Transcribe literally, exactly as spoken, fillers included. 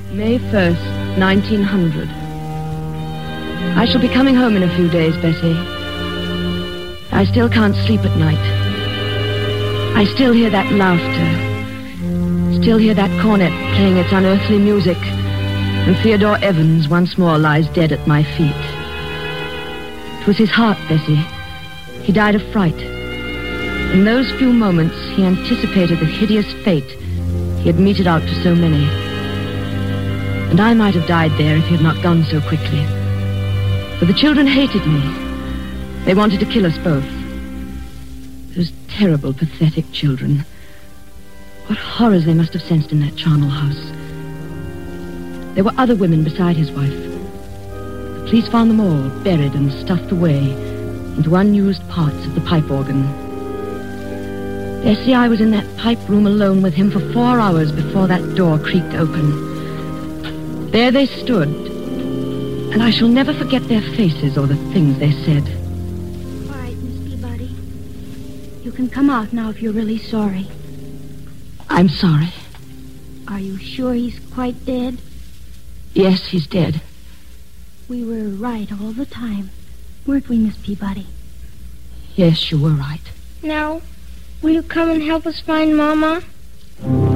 May first, nineteen hundred. I shall be coming home in a few days, Bessie. I still can't sleep at night. I still hear that laughter. Still hear that cornet playing its unearthly music. And Theodore Evans once more lies dead at my feet. It was his heart, Bessie. He died of fright. In those few moments, he anticipated the hideous fate he had meted out to so many. And I might have died there if he had not gone so quickly. For the children hated me. They wanted to kill us both. Those terrible, pathetic children. What horrors they must have sensed in that charnel house. There were other women beside his wife. The police found them all buried and stuffed away into unused parts of the pipe organ. Bessie, I was in that pipe room alone with him for four hours before that door creaked open. There they stood, and I shall never forget their faces or the things they said. All right, Miss Peabody. You can come out now if you're really sorry. I'm sorry. Are you sure he's quite dead? Yes, he's dead. We were right all the time, weren't we, Miss Peabody? Yes, you were right. Now, will you come and help us find Mama?